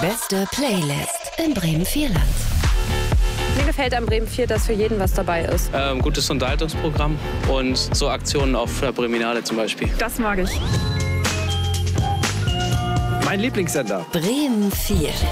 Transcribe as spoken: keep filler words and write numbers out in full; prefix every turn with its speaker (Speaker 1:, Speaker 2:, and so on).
Speaker 1: beste Playlist im Bremen Vierland.
Speaker 2: Mir gefällt am Bremen vier, dass für jeden was dabei ist.
Speaker 3: Ähm, gutes Unterhaltungsprogramm und so Aktionen auf der Breminale zum Beispiel.
Speaker 2: Das mag ich.
Speaker 4: Mein Lieblingssender.
Speaker 1: Bremen vier.